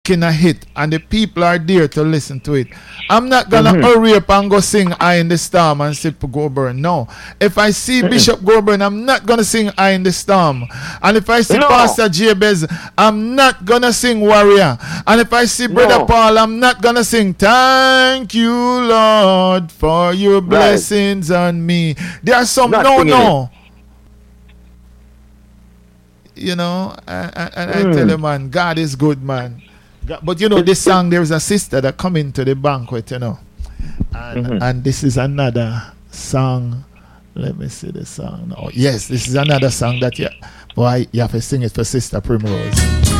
making a hit and the people are there to listen to it, I'm not gonna hurry up and go sing "I in the Storm" and Sip Goburn. No. If I see Bishop Goburn, I'm not gonna sing "I in the Storm." And if I see Pastor Jabez, I'm not gonna sing "Warrior." And if I see Brother Paul, I'm not gonna sing "Thank you, Lord, for your blessings on me." There are some you know, and I tell you, man, God is good, man. But you know, this song, there's a sister that come into the banquet, you know, and this is another song. Let me see the song. Oh, yes, this is another song that you have to sing it for Sister Primrose.